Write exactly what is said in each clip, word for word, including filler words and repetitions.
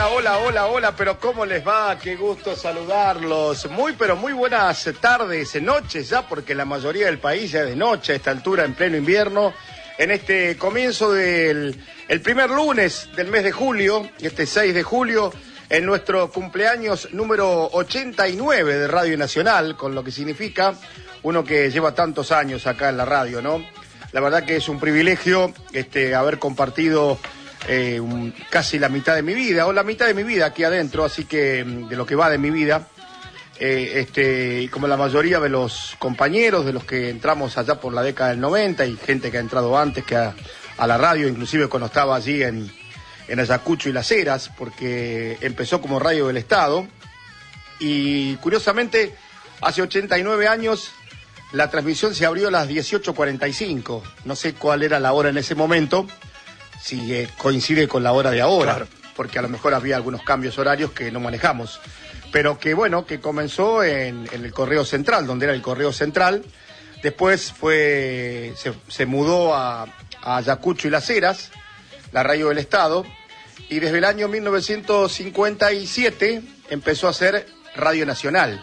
Hola, hola, hola, hola, pero ¿cómo les va? Qué gusto saludarlos. Muy, pero muy buenas tardes, noches ya, porque la mayoría del país ya es de noche a esta altura, en pleno invierno, en este comienzo del el primer lunes del mes de julio, este seis de julio, en nuestro cumpleaños número ochenta y nueve de Radio Nacional, con lo que significa uno que lleva tantos años acá en la radio, ¿no? La verdad que es un privilegio este, haber compartido eh, un, casi la mitad de mi vida, o la mitad de mi vida aquí adentro, así que de lo que va de mi vida, eh, este, y como la mayoría de los compañeros, de los que entramos allá por la década del noventa, y gente que ha entrado antes que a, a la radio, inclusive cuando estaba allí en, en Ayacucho y Las Heras, porque empezó como radio del Estado, y curiosamente, hace ochenta y nueve años... la transmisión se abrió a las dieciocho cuarenta y cinco. No sé cuál era la hora en ese momento, si eh, coincide con la hora de ahora, claro, porque a lo mejor había algunos cambios horarios que no manejamos. Pero que bueno, que comenzó en, en el Correo Central, donde era el Correo Central. Después fue se, se mudó a, a Ayacucho y Las Heras, la radio del Estado. Y desde el año mil novecientos cincuenta y siete empezó a ser Radio Nacional.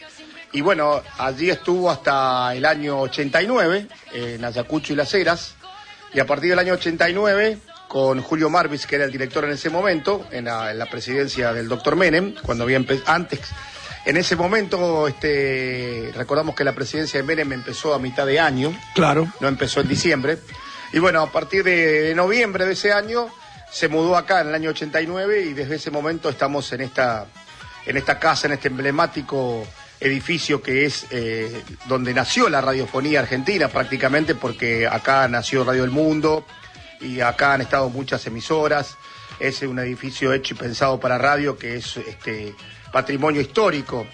Y bueno, allí estuvo hasta el año ochenta y nueve, en Ayacucho y Las Heras, y a partir del año ochenta y nueve, con Julio Marvis, que era el director en ese momento, en la, en la presidencia del doctor Menem, cuando había empezado, antes, en ese momento, este, recordamos que la presidencia de Menem empezó a mitad de año, claro, no empezó en diciembre, y bueno, a partir de, de noviembre de ese año, se mudó acá en el año ochenta y nueve, y desde ese momento estamos en esta, en esta casa, en este emblemático edificio que es eh, donde nació la radiofonía argentina prácticamente, porque acá nació Radio El Mundo y acá han estado muchas emisoras. Es un edificio hecho y pensado para radio, que es este patrimonio histórico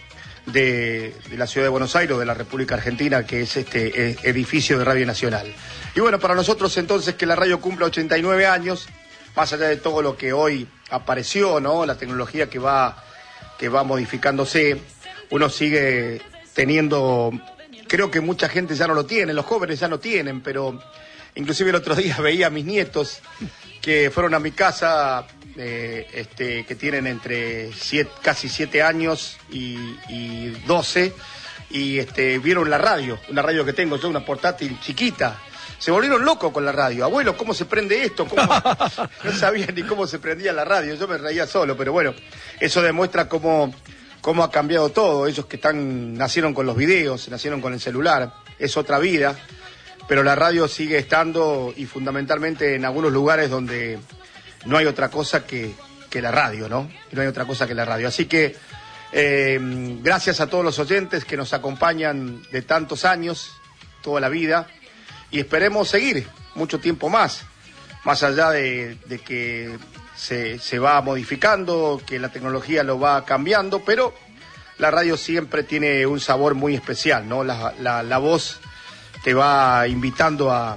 de, de la ciudad de Buenos Aires, de la República Argentina, que es este edificio de Radio Nacional. Y bueno, para nosotros entonces que la radio cumpla ochenta y nueve años, más allá de todo lo que hoy apareció, ¿no? La tecnología que va, que va modificándose, uno sigue teniendo, creo que mucha gente ya no lo tiene, los jóvenes ya no tienen, pero inclusive el otro día veía a mis nietos que fueron a mi casa, eh, este, que tienen entre siete, casi siete años y, y doce, y este, vieron la radio, una radio que tengo yo, una portátil chiquita. Se volvieron locos con la radio. Abuelo, ¿cómo se prende esto? ¿Cómo? No sabían ni cómo se prendía la radio, yo me reía solo, pero bueno, eso demuestra cómo... cómo ha cambiado todo. Ellos que están nacieron con los videos, nacieron con el celular, es otra vida, pero la radio sigue estando, y fundamentalmente en algunos lugares donde no hay otra cosa que, que la radio, ¿no? No hay otra cosa que la radio. Así que eh, gracias a todos los oyentes que nos acompañan de tantos años, toda la vida, y esperemos seguir mucho tiempo más, más allá de, de que Se, se va modificando, que la tecnología lo va cambiando, pero la radio siempre tiene un sabor muy especial, ¿no? La, la, la voz te va invitando a,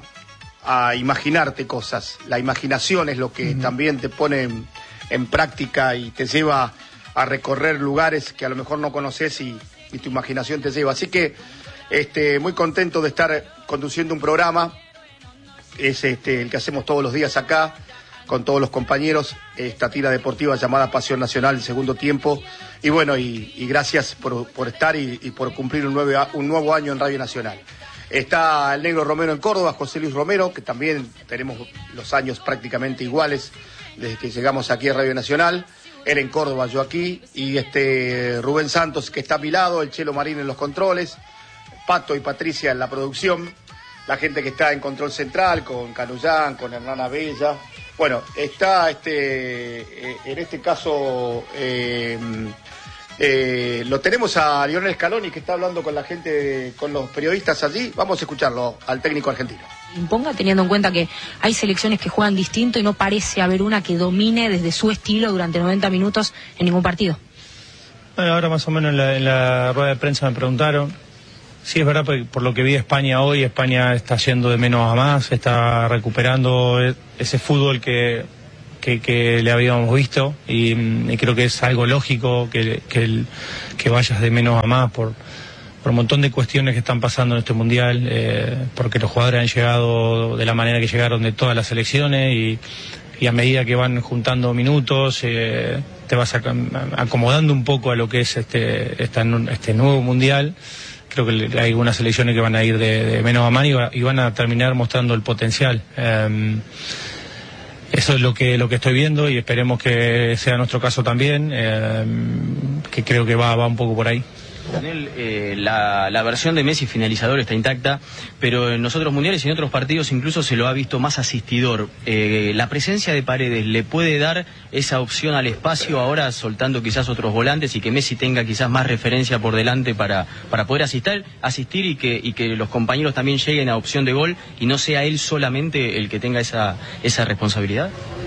a imaginarte cosas. La imaginación es lo que uh-huh. también te pone en, en práctica y te lleva a recorrer lugares que a lo mejor no conoces y, y tu imaginación te lleva. Así que este, muy contento de estar conduciendo un programa, es este, el que hacemos todos los días acá, con todos los compañeros, esta tira deportiva llamada Pasión Nacional, el segundo tiempo, y bueno, y, y gracias por, por estar y, y por cumplir un nuevo, un nuevo año en Radio Nacional. Está el Negro Romero en Córdoba, José Luis Romero, que también tenemos los años prácticamente iguales desde que llegamos aquí a Radio Nacional, él en Córdoba, yo aquí, y este Rubén Santos, que está a mi lado, el Chelo Marín en los controles, Pato y Patricia en la producción, la gente que está en Control Central, con Canullán, con Hernán Bella. Bueno, está este eh, en este caso eh, eh, lo tenemos a Lionel Scaloni, que está hablando con la gente, con los periodistas allí. Vamos a escucharlo al técnico argentino. Imponga, teniendo en cuenta que hay selecciones que juegan distinto y no parece haber una que domine desde su estilo durante noventa minutos en ningún partido. Bueno, ahora más o menos en la, en la rueda de prensa me preguntaron. Sí, es verdad, por lo que vi España hoy, España está yendo de menos a más, está recuperando ese fútbol que, que, que le habíamos visto, y, y creo que es algo lógico que, que, el, que vayas de menos a más por, por un montón de cuestiones que están pasando en este Mundial, eh, porque los jugadores han llegado de la manera que llegaron de todas las selecciones, y, y a medida que van juntando minutos eh, te vas acomodando un poco a lo que es este, esta, este nuevo mundial. Creo que hay algunas selecciones que van a ir de, de menos a más y, va, y van a terminar mostrando el potencial. Eh, Eso es lo que lo que estoy viendo y esperemos que sea nuestro caso también, eh, que creo que va, va un poco por ahí. Daniel, eh, la, la versión de Messi finalizador está intacta, pero en los otros mundiales y en otros partidos incluso se lo ha visto más asistidor. Eh, ¿La presencia de Paredes le puede dar esa opción al espacio ahora soltando quizás otros volantes y que Messi tenga quizás más referencia por delante para, para poder asistir, asistir y que, y que los compañeros también lleguen a opción de gol y no sea él solamente el que tenga esa, esa responsabilidad?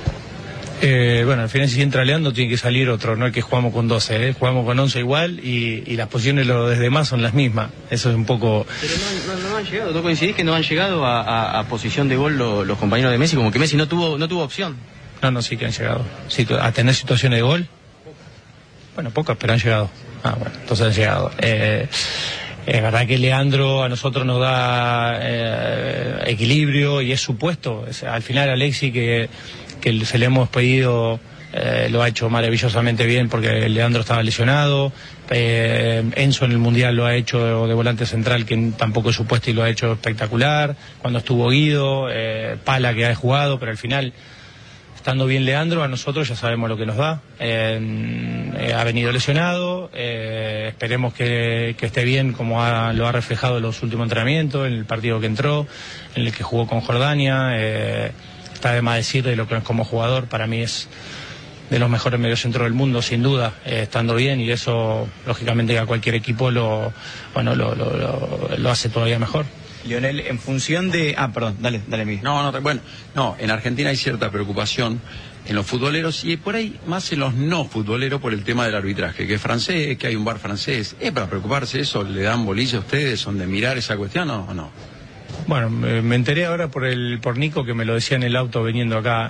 Eh, bueno, al final si entra Leandro tiene que salir otro, no es que jugamos con doce, ¿eh? Jugamos con once igual y, y las posiciones de los desde más son las mismas, eso es un poco... Pero no, no, no han llegado, ¿no coincidís que no han llegado a, a, a posición de gol lo, los compañeros de Messi? Como que Messi no tuvo no tuvo opción. No, no, sí que han llegado. Sí, a tener situaciones de gol, bueno, pocas, pero han llegado. Ah, bueno, entonces han llegado. Eh, es verdad que Leandro a nosotros nos da eh, equilibrio y es su puesto. O sea, al final Alexis que... que se le hemos pedido, eh, lo ha hecho maravillosamente bien porque Leandro estaba lesionado, eh, Enzo en el Mundial lo ha hecho de volante central, que tampoco es su puesto y lo ha hecho espectacular, cuando estuvo Guido, eh, Pala que ha jugado, pero al final, estando bien Leandro, a nosotros ya sabemos lo que nos da, eh, eh, ha venido lesionado, eh, esperemos que, que esté bien como ha, lo ha reflejado en los últimos entrenamientos, en el partido que entró, en el que jugó con Jordania, eh, está de más decir de lo que es como jugador, para mí es de los mejores mediocentros del mundo, sin duda, eh, estando bien, y eso, lógicamente, a cualquier equipo lo, bueno, lo, lo, lo, lo hace todavía mejor. Lionel, en función de... Ah, perdón, dale, dale, Miguel. No, no, bueno, no, en Argentina hay cierta preocupación en los futboleros y por ahí más en los no futboleros por el tema del arbitraje, que es francés, que hay un bar francés. ¿Es para preocuparse eso? ¿Le dan bolilla a ustedes? ¿Son de mirar esa cuestión o no? Bueno, me, me enteré ahora por el por Nico, que me lo decía en el auto viniendo acá.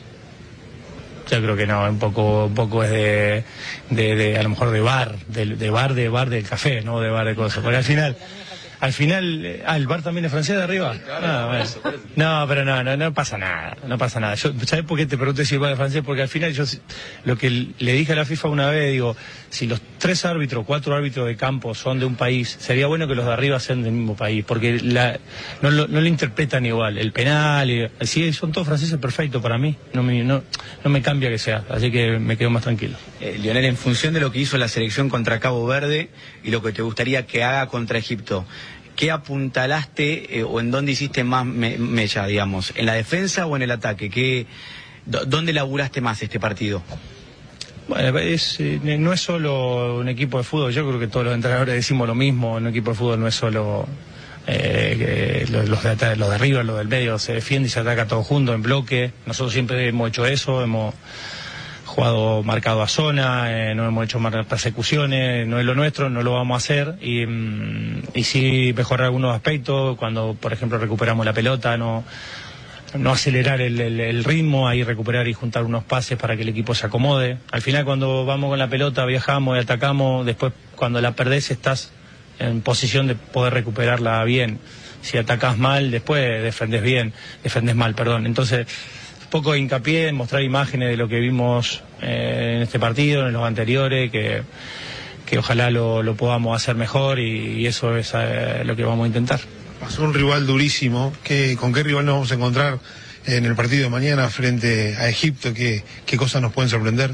Yo creo que no, un poco un poco es de, de, de a lo mejor de bar, de, de bar de bar del café, no de bar de cosas. Porque al final, al final, ah, el bar también es francés de arriba. No, bueno. no pero no, no, no pasa nada, no pasa nada. Yo, ¿sabes por qué te pregunté si el bar es francés? Porque al final yo lo que le dije a la FIFA una vez, digo, si los tres árbitros, cuatro árbitros de campo son de un país, sería bueno que los de arriba sean del mismo país, porque la, no, no, no lo interpretan igual. El penal, y, sí, son todos franceses, perfecto para mí. No me, no, no me cambia que sea, así que me quedo más tranquilo. Eh, Lionel, en función de lo que hizo la selección contra Cabo Verde y lo que te gustaría que haga contra Egipto, ¿qué apuntalaste eh, o en dónde hiciste más me mella, digamos? ¿En la defensa o en el ataque? ¿Qué, ¿Dónde laburaste más este partido? Bueno, es, eh, no es solo un equipo de fútbol, yo creo que todos los entrenadores decimos lo mismo, un equipo de fútbol no es solo eh, que los, los, de, los de arriba, los del medio, se defiende y se ataca todo junto, en bloque. Nosotros siempre hemos hecho eso, hemos jugado marcado a zona, eh, no hemos hecho más persecuciones, no es lo nuestro, no lo vamos a hacer, y, y sí mejorar algunos aspectos, cuando por ejemplo recuperamos la pelota, no... no acelerar el, el, el ritmo, ahí recuperar y juntar unos pases para que el equipo se acomode. Al final cuando vamos con la pelota viajamos y atacamos, después cuando la perdés estás en posición de poder recuperarla bien. Si atacás mal, después defendés bien, defendés mal, perdón. Entonces, poco hincapié en mostrar imágenes de lo que vimos eh, en este partido, en los anteriores, que, que ojalá lo, lo podamos hacer mejor y, y eso es eh, lo que vamos a intentar. Pasó un rival durísimo. ¿Qué, ¿Con qué rival nos vamos a encontrar en el partido de mañana frente a Egipto? ¿Qué, qué cosas nos pueden sorprender?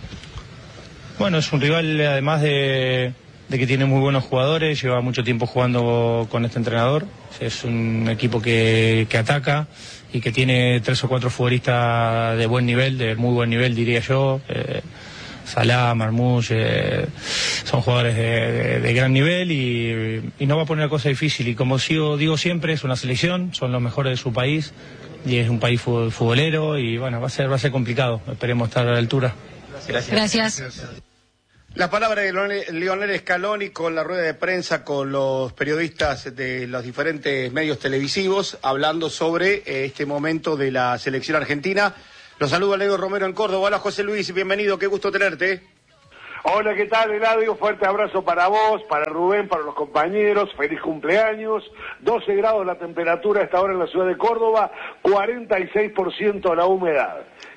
Bueno, es un rival además de, de que tiene muy buenos jugadores, lleva mucho tiempo jugando con este entrenador. Es un equipo que, que ataca y que tiene tres o cuatro futbolistas de buen nivel, de muy buen nivel diría yo. Eh, Salah, Marmoush, eh, son jugadores de, de, de gran nivel y, y no va a poner la cosa difícil. Y como sigo, digo siempre, es una selección, son los mejores de su país y es un país futbolero y bueno, va a ser, va a ser complicado. Esperemos estar a la altura. Gracias. Gracias. La palabra de Lionel Scaloni con la rueda de prensa con los periodistas de los diferentes medios televisivos hablando sobre eh, este momento de la selección argentina. Los saluda Leo Romero en Córdoba. Hola José Luis, bienvenido, qué gusto tenerte. Hola, ¿qué tal, Eladio? Fuerte abrazo para vos, para Rubén, para los compañeros, feliz cumpleaños. doce grados la temperatura a esta hora en la ciudad de Córdoba, cuarenta y seis por ciento la humedad.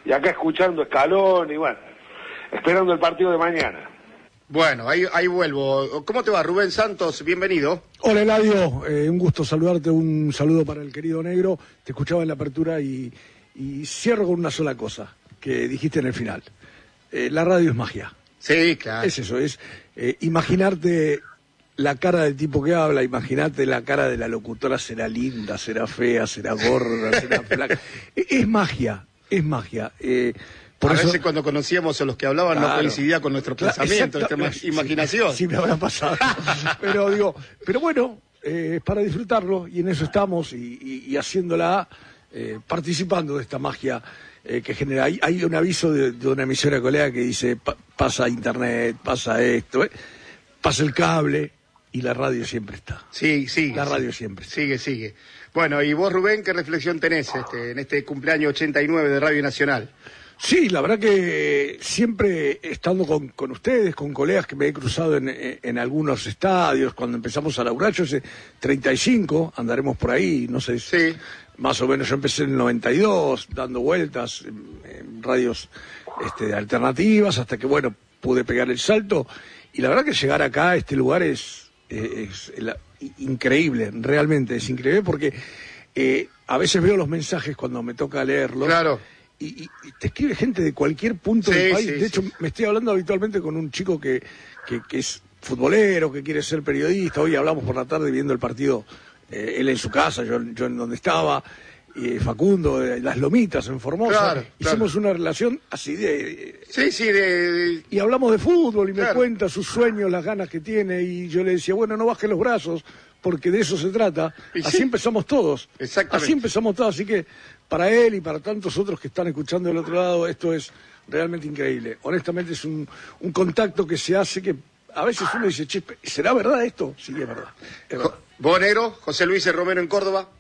y acá escuchando Escalón y bueno, esperando el partido de mañana. Bueno, ahí, ahí vuelvo. ¿Cómo te va, Rubén Santos? Bienvenido. Hola, Eladio. Eh, un gusto saludarte, un saludo para el querido Negro. Te escuchaba en la apertura y, y cierro con una sola cosa que dijiste en el final. Eh, la radio es magia. Sí, claro. Es eso, es eh, imaginarte la cara del tipo que habla, imaginarte la cara de la locutora, será linda, será fea, será gorda, será flaca. Es magia, es magia. Eh, Por a eso, veces cuando conocíamos a los que hablaban claro, no coincidía con nuestro claro, pensamiento, nuestra sí, imaginación. Sí, sí, me habrá pasado. pero digo, pero bueno, eh, es para disfrutarlo y en eso estamos y, y, y haciéndola, eh, participando de esta magia eh, que genera. Hay, hay un aviso de, de una emisora colega que dice, pa, pasa internet, pasa esto, eh, pasa el cable y la radio siempre está. Sí, sí. La radio siempre está. Sigue, sigue. Bueno, y vos, Rubén, ¿qué reflexión tenés este, en este cumpleaños ochenta y nueve de Radio Nacional? Sí, la verdad que siempre estando con, con ustedes, con colegas que me he cruzado en, en algunos estadios, cuando empezamos a laburar, yo hace treinta y cinco, andaremos por ahí, no sé, sí. Más o menos yo empecé en el noventa y dos, dando vueltas en, en radios este, alternativas, hasta que, bueno, pude pegar el salto, y la verdad que llegar acá a este lugar es, es, es la, increíble, realmente es increíble, porque eh, a veces veo los mensajes cuando me toca leerlos. Claro. Y, y, y te escribe gente de cualquier punto sí, del país. Sí, de hecho, sí. me estoy hablando habitualmente con un chico que, que, que es futbolero, que quiere ser periodista. Hoy hablamos por la tarde viendo el partido, eh, él en su casa, yo, yo en donde estaba, eh, Facundo, de Las Lomitas, en Formosa. Claro, Hicimos claro. una relación así de... Sí, sí, de... de... Y hablamos de fútbol y claro. me cuenta sus sueños, las ganas que tiene. Y yo le decía, bueno, no bajes los brazos, porque de eso se trata. Y así sí. empezamos todos. Exactamente. Así empezamos todos, así que... Para él y para tantos otros que están escuchando del otro lado, esto es realmente increíble. Honestamente es un, un contacto que se hace que a veces uno dice, che, ¿será verdad esto? Sí, es verdad. Es verdad. ¿Vos, Negro? José Luis Romero en Córdoba.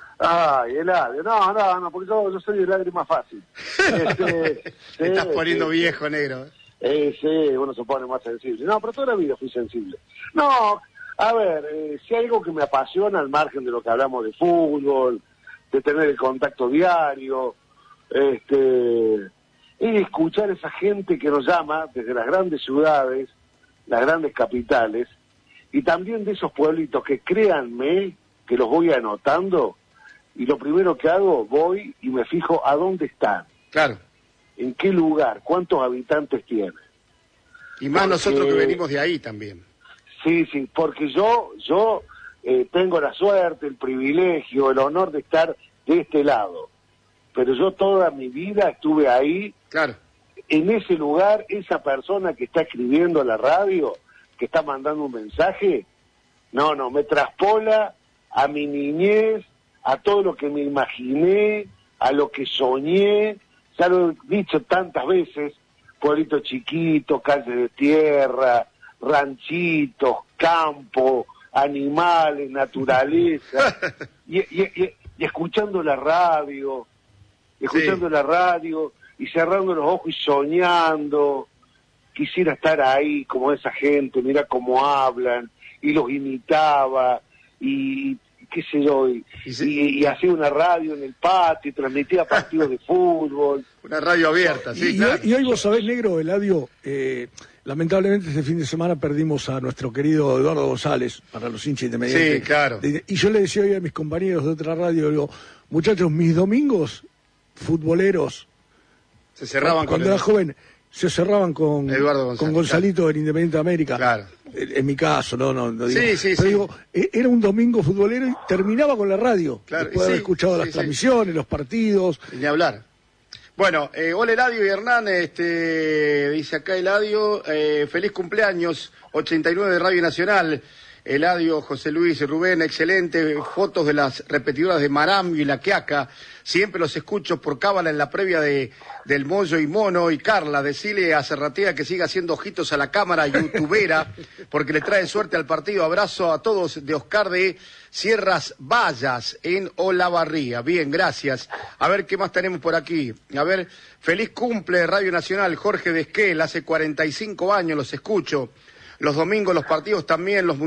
Ay, Eladio, no, no, no, porque yo, yo soy el lágrima fácil. Este, Te estás sí, poniendo sí, viejo, Negro. Eh, sí, uno se pone más sensible. No, pero toda la vida fui sensible. No, a ver, eh, si hay algo que me apasiona al margen de lo que hablamos de fútbol, de tener el contacto diario, este, es escuchar a esa gente que nos llama desde las grandes ciudades, las grandes capitales, y también de esos pueblitos que créanme que los voy anotando, y lo primero que hago, voy y me fijo a dónde están. Claro. En qué lugar, cuántos habitantes tienen. Y más porque, nosotros que venimos de ahí también. Sí, sí, porque yo, yo eh, tengo la suerte, el privilegio, el honor de estar de este lado. Pero yo toda mi vida estuve ahí, claro, en ese lugar, esa persona que está escribiendo a la radio, que está mandando un mensaje, no, no, me traspola a mi niñez, a todo lo que me imaginé, a lo que soñé, ya lo he dicho tantas veces, pueblito chiquito, calle de tierra, ranchitos, campo, animales, naturaleza, y, y, y, y escuchando la radio, escuchando sí. la radio, y cerrando los ojos y soñando, quisiera estar ahí como esa gente, mira cómo hablan, y los imitaba, y qué sé yo, y, y, se... y, y hacía una radio en el patio, y transmitía partidos de fútbol. Una radio abierta, sí, y, claro. Y hoy vos sabés, Negro, Eladio, eh, lamentablemente este fin de semana perdimos a nuestro querido Eduardo González, para los hinchas independientes. Sí, claro. Y yo le decía hoy a mis compañeros de otra radio, digo, muchachos, mis domingos futboleros, se cerraban cuando con era joven, se cerraban con Eduardo González, con Gonzalito claro. del Independiente de América. Claro. En, en mi caso, no, no, no digo. Sí, sí, pero sí. digo, era un domingo futbolero y terminaba con la radio. Claro. Después de sí, haber escuchado sí, las sí. transmisiones, los partidos. Y ni hablar. Bueno, eh, hola Eladio y Hernán, este, dice acá Eladio, eh, feliz cumpleaños, ochenta y nueve de Radio Nacional. Eladio, José Luis, Rubén, excelente, fotos de las repetidoras de Marambio y La Quiaca, siempre los escucho por cábala en la previa de del Moyo y Mono. Y Carla, decile a Serratea que siga haciendo ojitos a la cámara youtubera, porque le trae suerte al partido. Abrazo a todos de Oscar de Sierras Vallas en Olavarría. Bien, gracias. A ver qué más tenemos por aquí. A ver, feliz cumple Radio Nacional, Jorge de Esquel, hace cuarenta y cinco años los escucho. Los domingos los partidos también, los